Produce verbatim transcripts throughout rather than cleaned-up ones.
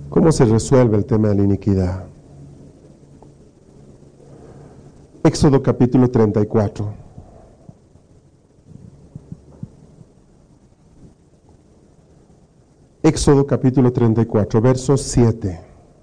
¿Cómo se resuelve el tema de la iniquidad? Éxodo capítulo treinta y cuatro. Éxodo capítulo treinta y cuatro, verso siete.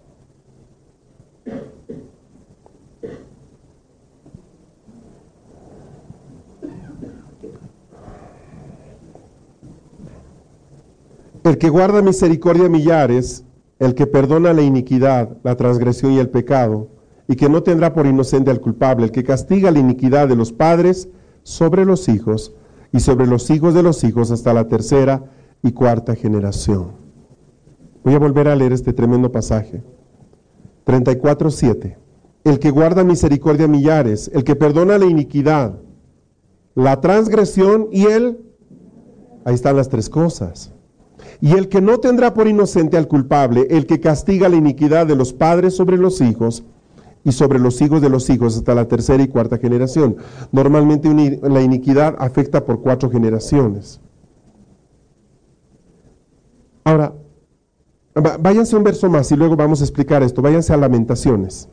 El que guarda misericordia a millares, el que perdona la iniquidad, la transgresión y el pecado, y que no tendrá por inocente al culpable, el que castiga la iniquidad de los padres sobre los hijos, y sobre los hijos de los hijos hasta la tercera y cuarta generación. Voy a volver a leer este tremendo pasaje. treinta y cuatro, siete. El que guarda misericordia a millares, el que perdona la iniquidad, la transgresión y el... Ahí están las tres cosas. Y el que no tendrá por inocente al culpable, el que castiga la iniquidad de los padres sobre los hijos y sobre los hijos de los hijos hasta la tercera y cuarta generación. Normalmente la iniquidad afecta por cuatro generaciones. Ahora, váyanse un verso más y luego vamos a explicar esto. Váyanse a Lamentaciones.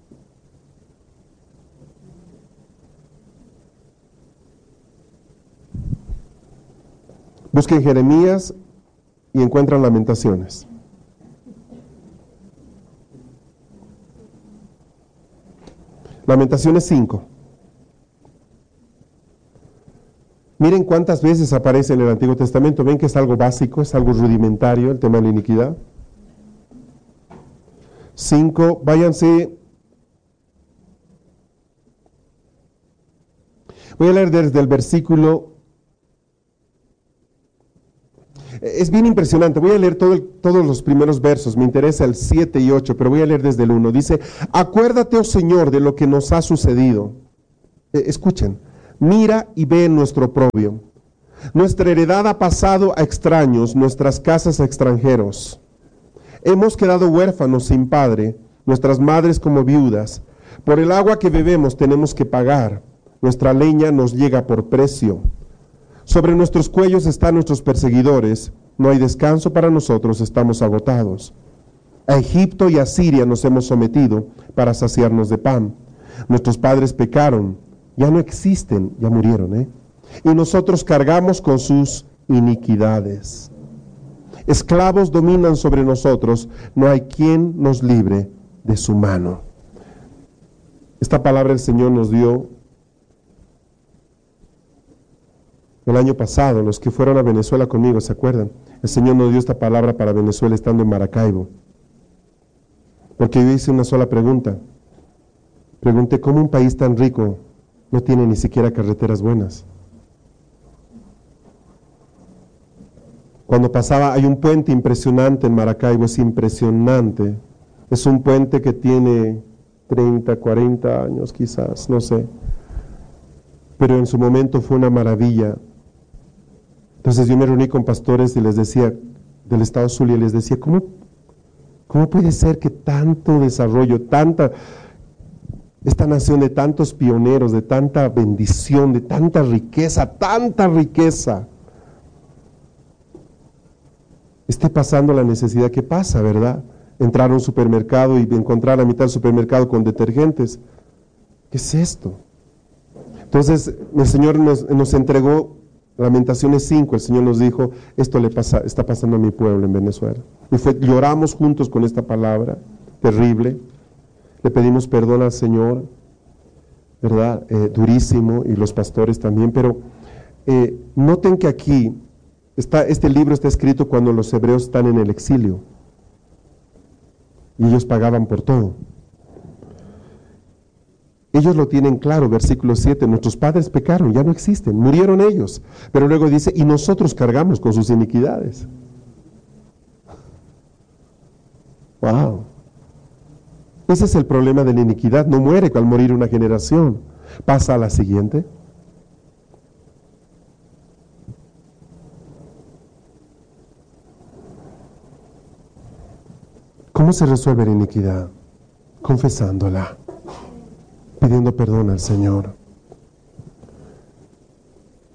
Busquen Jeremías y encuentran Lamentaciones. Lamentaciones cinco. Miren cuántas veces aparece en el Antiguo Testamento. Ven que es algo básico, es algo rudimentario el tema de la iniquidad. cinco, váyanse. Voy a leer desde el versículo. Es bien impresionante, voy a leer todo el, todos los primeros versos, me interesa el siete y ocho, pero voy a leer desde el uno. Dice, acuérdate, oh Señor, de lo que nos ha sucedido. Eh, escuchen, mira y ve nuestro oprobio. Nuestra heredad ha pasado a extraños, nuestras casas a extranjeros. Hemos quedado huérfanos sin padre, nuestras madres como viudas. Por el agua que bebemos tenemos que pagar, nuestra leña nos llega por precio. Sobre nuestros cuellos están nuestros perseguidores, no hay descanso para nosotros, estamos agotados. A Egipto y a Siria nos hemos sometido para saciarnos de pan. Nuestros padres pecaron, ya no existen, ya murieron, ¿eh? Y nosotros cargamos con sus iniquidades. Esclavos dominan sobre nosotros, no hay quien nos libre de su mano. Esta palabra el Señor nos dio el año pasado. Los que fueron a Venezuela conmigo, ¿se acuerdan? El Señor nos dio esta palabra para Venezuela estando en Maracaibo. Porque yo hice una sola pregunta. Pregunté, ¿cómo un país tan rico no tiene ni siquiera carreteras buenas? Cuando pasaba, hay un puente impresionante en Maracaibo, es impresionante. Es un puente que tiene treinta, cuarenta años quizás, no sé. Pero en su momento fue una maravilla. Entonces yo me reuní con pastores y les decía, del estado Zulia, y les decía, ¿cómo, cómo puede ser que tanto desarrollo, tanta, esta nación de tantos pioneros, de tanta bendición, de tanta riqueza, tanta riqueza, esté pasando la necesidad que pasa, ¿verdad? Entrar a un supermercado y encontrar a la mitad del supermercado con detergentes. ¿Qué es esto? Entonces el Señor nos, nos entregó Lamentaciones cinco, el Señor nos dijo, esto le pasa, está pasando a mi pueblo en Venezuela. Y fue, lloramos juntos con esta palabra terrible, le pedimos perdón al Señor, ¿verdad? Eh, durísimo, y los pastores también, pero eh, noten que aquí, está, este libro está escrito cuando los hebreos están en el exilio, y ellos pagaban por todo. Ellos lo tienen claro, versículo siete, nuestros padres pecaron, ya no existen, murieron ellos. Pero luego dice, y nosotros cargamos con sus iniquidades. Wow. Ese es el problema de la iniquidad, no muere al morir una generación, pasa a la siguiente. ¿Cómo se resuelve la iniquidad? Confesándola, pidiendo perdón al Señor.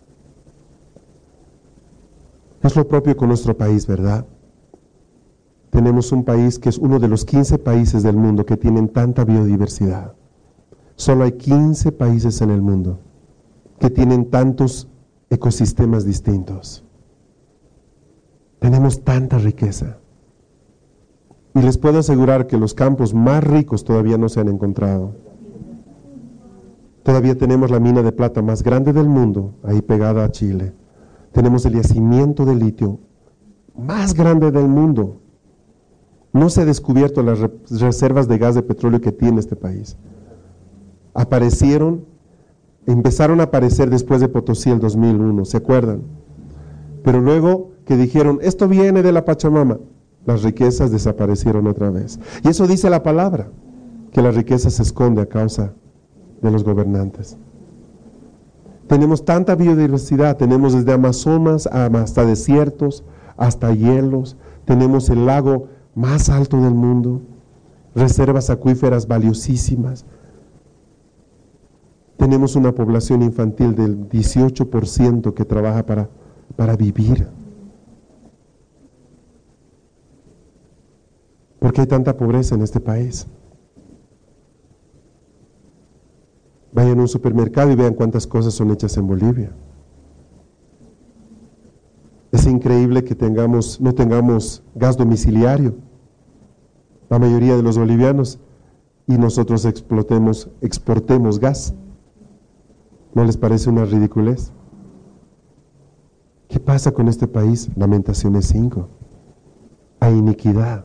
Es lo propio con nuestro país, ¿verdad? tenemos un país que es uno de los quince países del mundo que tienen tanta biodiversidad. Solo hay quince países en el mundo que tienen tantos ecosistemas distintos. Tenemos tanta riqueza. Y les puedo asegurar que los campos más ricos todavía no se han encontrado. Todavía tenemos la mina de plata más grande del mundo, ahí pegada a Chile. Tenemos el yacimiento de litio más grande del mundo. No se ha descubierto las re- reservas de gas de petróleo que tiene este país. Aparecieron, empezaron a aparecer después de Potosí el dos mil uno, ¿se acuerdan? Pero luego que dijeron, esto viene de la Pachamama, las riquezas desaparecieron otra vez. Y eso dice la palabra, que la riqueza se esconde a causa de los gobernantes. Tenemos tanta biodiversidad, tenemos desde Amazonas hasta desiertos, hasta hielos, tenemos el lago más alto del mundo, reservas acuíferas valiosísimas. Tenemos una población infantil del dieciocho por ciento que trabaja para, para vivir. ¿Por qué hay tanta pobreza en este país? Vayan a un supermercado y vean cuántas cosas son hechas en Bolivia. Es increíble que tengamos, no tengamos gas domiciliario, la mayoría de los bolivianos, y nosotros explotemos, exportemos gas. ¿No les parece una ridiculez? ¿Qué pasa con este país? Lamentaciones cinco. Hay iniquidad.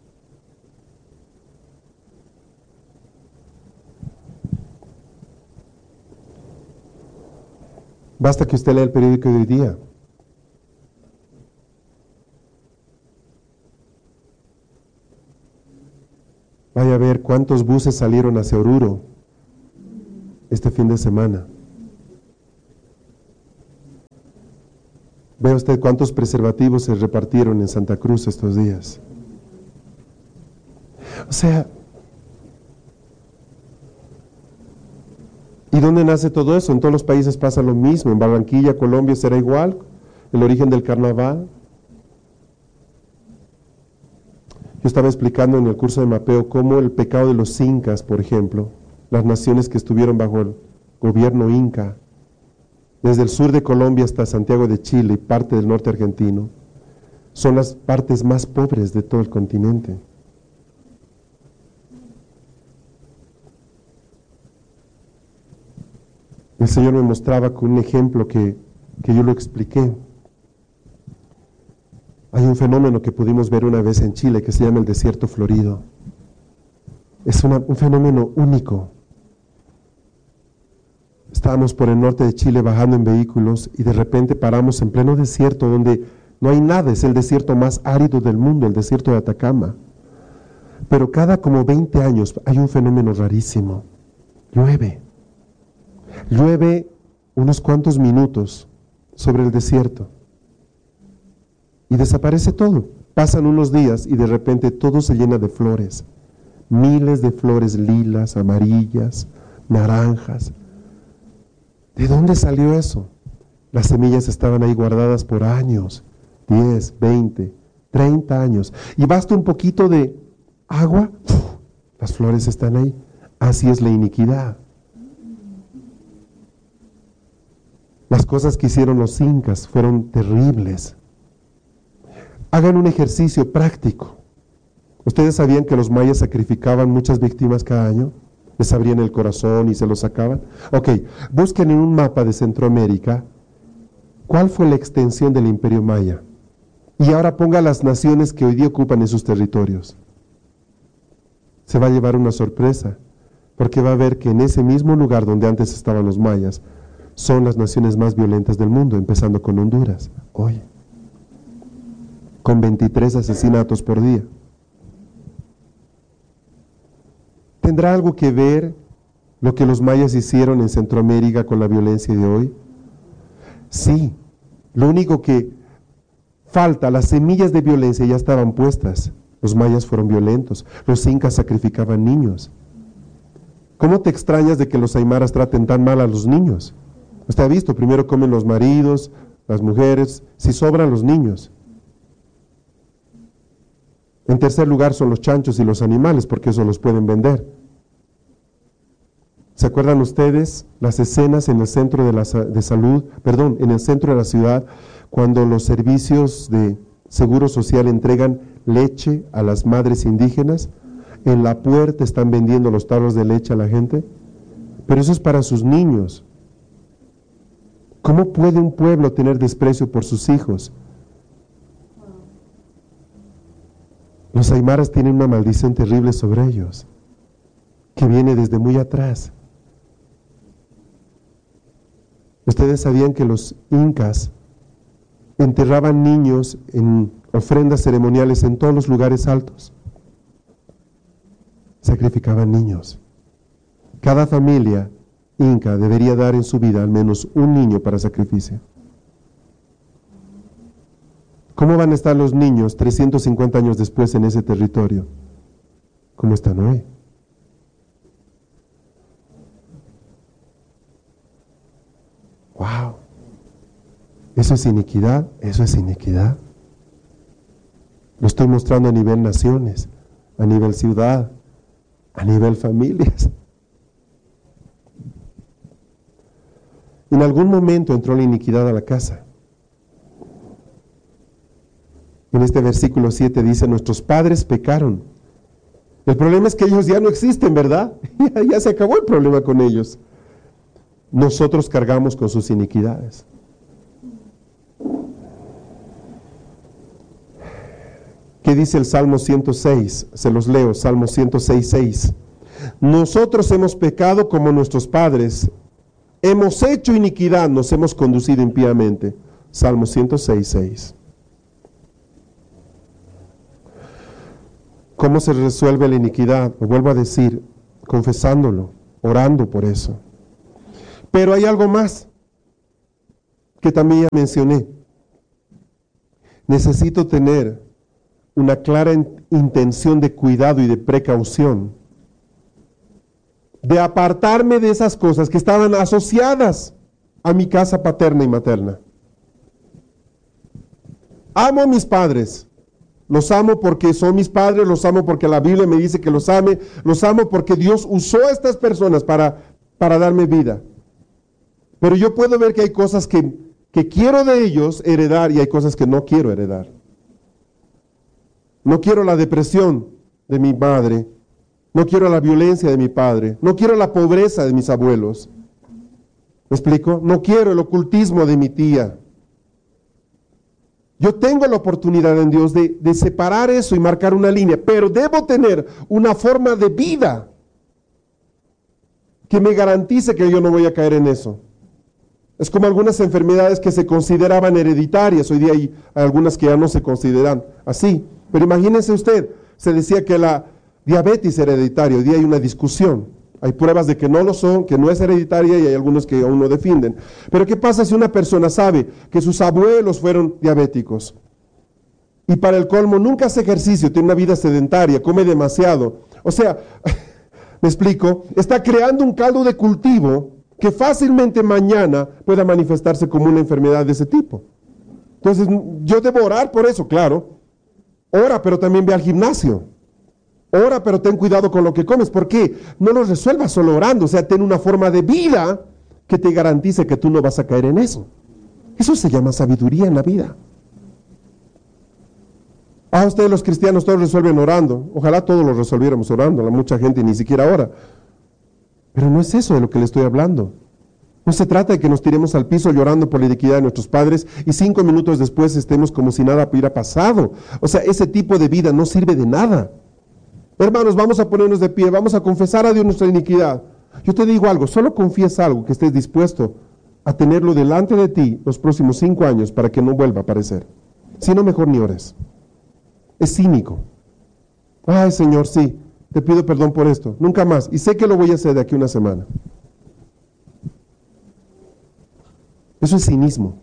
Basta que usted lea el periódico de hoy día. Vaya a ver cuántos buses salieron hacia Oruro este fin de semana. Vea usted cuántos preservativos se repartieron en Santa Cruz estos días. O sea, ¿y dónde nace todo eso? En todos los países pasa lo mismo. En Barranquilla, Colombia, será igual. El origen del carnaval. Yo estaba explicando en el curso de mapeo cómo el pecado de los incas, por ejemplo, las naciones que estuvieron bajo el gobierno inca, desde el sur de Colombia hasta Santiago de Chile y parte del norte argentino, son las partes más pobres de todo el continente. El Señor me mostraba con un ejemplo que, que yo lo expliqué. Hay un fenómeno que pudimos ver una vez en Chile que se llama el desierto florido. Es una, un fenómeno único. Estábamos por el norte de Chile bajando en vehículos y de repente paramos en pleno desierto donde no hay nada, es el desierto más árido del mundo, el desierto de Atacama. Pero cada como veinte años hay un fenómeno rarísimo. Llueve. Llueve unos cuantos minutos sobre el desierto y desaparece todo. Pasan unos días y de repente todo se llena de flores. Miles de flores lilas, amarillas, naranjas. ¿De dónde salió eso? Las semillas estaban ahí guardadas por años, diez, veinte, treinta años. Y basta un poquito de agua, ¡puf! Las flores están ahí. Así es la iniquidad. Las cosas que hicieron los incas fueron terribles. Hagan un ejercicio práctico. ¿Ustedes sabían que los mayas sacrificaban muchas víctimas cada año? Les abrían el corazón y se lo sacaban. Ok, busquen en un mapa de Centroamérica cuál fue la extensión del imperio maya. Y ahora ponga las naciones que hoy día ocupan esos territorios. Se va a llevar una sorpresa, porque va a ver que en ese mismo lugar donde antes estaban los mayas, son las naciones más violentas del mundo, empezando con Honduras, hoy, con veintitrés asesinatos por día. ¿Tendrá algo que ver lo que los mayas hicieron en Centroamérica con la violencia de hoy? Sí, lo único que falta, las semillas de violencia ya estaban puestas. Los mayas fueron violentos, los incas sacrificaban niños. ¿Cómo te extrañas de que los aymaras traten tan mal a los niños? Usted ha visto, primero comen los maridos, las mujeres, si sobran los niños. En tercer lugar son los chanchos y los animales, porque eso los pueden vender. ¿Se acuerdan ustedes las escenas en el centro de, la, de salud, perdón, en el centro de la ciudad, cuando los servicios de seguro social entregan leche a las madres indígenas? En la puerta están vendiendo los tarros de leche a la gente, pero eso es para sus niños. ¿Cómo puede un pueblo tener desprecio por sus hijos? Los aymaras tienen una maldición terrible sobre ellos, que viene desde muy atrás. ¿Ustedes sabían que los incas enterraban niños en ofrendas ceremoniales en todos los lugares altos? Sacrificaban niños. Cada familia inca debería dar en su vida al menos un niño para sacrificio. ¿Cómo van a estar los niños trescientos cincuenta años después en ese territorio? ¿Cómo están hoy? ¡Wow! ¿Eso es iniquidad? ¿Eso es iniquidad? Lo estoy mostrando a nivel naciones, a nivel ciudad, a nivel familias. En algún momento entró la iniquidad a la casa. En este versículo siete dice, nuestros padres pecaron. El problema es que ellos ya no existen, ¿verdad? Ya, ya se acabó el problema con ellos. Nosotros cargamos con sus iniquidades. ¿Qué dice el Salmo ciento seis? Se los leo, Salmo ciento seis, seis. Nosotros hemos pecado como nuestros padres, hemos hecho iniquidad, nos hemos conducido impíamente. Salmo ciento seis, seis. ¿Cómo se resuelve la iniquidad? Lo vuelvo a decir, confesándolo, orando por eso. Pero hay algo más que también ya mencioné. Necesito tener una clara intención de cuidado y de precaución, de apartarme de esas cosas que estaban asociadas a mi casa paterna y materna. Amo a mis padres, los amo porque son mis padres, los amo porque la Biblia me dice que los ame, los amo porque Dios usó a estas personas para, para darme vida. Pero yo puedo ver que hay cosas que, que quiero de ellos heredar y hay cosas que no quiero heredar. No quiero la depresión de mi madre, no quiero la violencia de mi padre, no quiero la pobreza de mis abuelos. ¿Me explico? No quiero el ocultismo de mi tía. Yo tengo la oportunidad en Dios de, de separar eso y marcar una línea, pero debo tener una forma de vida que me garantice que yo no voy a caer en eso. Es como algunas enfermedades que se consideraban hereditarias, hoy día hay algunas que ya no se consideran así. Pero imagínense usted, se decía que la diabetes era hereditaria, hoy día hay una discusión. Hay pruebas de que no lo son, que no es hereditaria y hay algunos que aún no defienden. Pero ¿qué pasa si una persona sabe que sus abuelos fueron diabéticos? Y para el colmo nunca hace ejercicio, tiene una vida sedentaria, come demasiado. O sea, me explico, está creando un caldo de cultivo que fácilmente mañana pueda manifestarse como una enfermedad de ese tipo. Entonces, yo debo orar por eso, claro. Ora, pero también ve al gimnasio. Ora, pero ten cuidado con lo que comes. ¿Por qué? No lo resuelvas solo orando. O sea, ten una forma de vida que te garantice que tú no vas a caer en eso. Eso se llama sabiduría en la vida. Ah, ustedes los cristianos todos resuelven orando. Ojalá todos lo resolviéramos orando. Mucha gente ni siquiera ora. Pero no es eso de lo que le estoy hablando. No se trata de que nos tiremos al piso llorando por la iniquidad de nuestros padres y cinco minutos después estemos como si nada hubiera pasado. O sea, ese tipo de vida no sirve de nada. Hermanos, vamos a ponernos de pie, vamos a confesar a Dios nuestra iniquidad. Yo te digo algo, solo confiesa algo que estés dispuesto a tenerlo delante de ti los próximos cinco años para que no vuelva a aparecer. Si no, mejor ni ores. Es cínico. Ay, Señor, sí, te pido perdón por esto, nunca más. Y sé que lo voy a hacer de aquí a una semana. Eso es cinismo.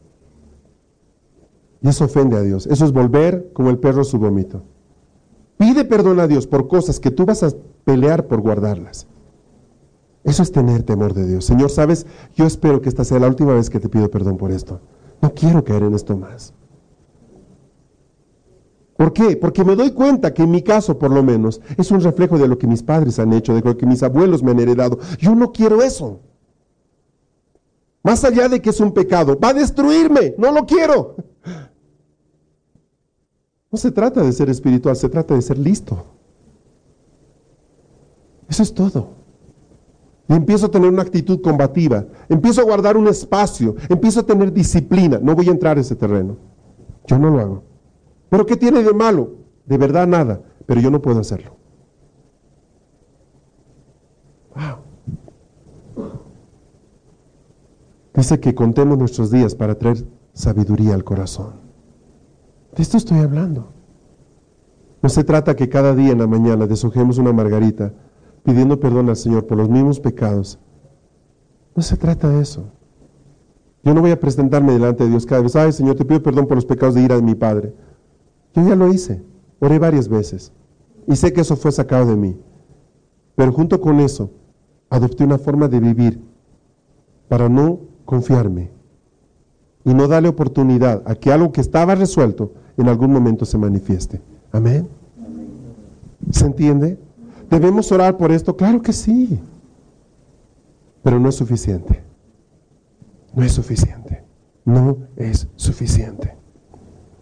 Y eso ofende a Dios. Eso es volver como el perro a su vómito. Pide perdón a Dios por cosas que tú vas a pelear por guardarlas. Eso es tener temor de Dios. Señor, ¿sabes? Yo espero que esta sea la última vez que te pido perdón por esto. No quiero caer en esto más. ¿Por qué? Porque me doy cuenta que en mi caso, por lo menos, es un reflejo de lo que mis padres han hecho, de lo que mis abuelos me han heredado. Yo no quiero eso. Más allá de que es un pecado, va a destruirme, no lo quiero. No se trata de ser espiritual, se trata de ser listo. Eso es todo. Y empiezo a tener una actitud combativa, empiezo a guardar un espacio, empiezo a tener disciplina. No voy a entrar a ese terreno. Yo no lo hago. ¿Pero qué tiene de malo? De verdad nada, pero yo no puedo hacerlo. Wow. Dice que contemos nuestros días para traer sabiduría al corazón. De esto estoy hablando. No se trata que cada día en la mañana deshojemos una margarita pidiendo perdón al Señor por los mismos pecados. No se trata de eso. Yo no voy a presentarme delante de Dios cada vez, ay Señor, te pido perdón por los pecados de ira de mi padre. Yo ya lo hice, oré varias veces y sé que eso fue sacado de mí. Pero junto con eso, adopté una forma de vivir para no confiarme y no darle oportunidad a que algo que estaba resuelto en algún momento se manifieste. Amén. ¿Se entiende? ¿Debemos orar por esto? Claro que sí. Pero no es suficiente. No es suficiente. No es suficiente.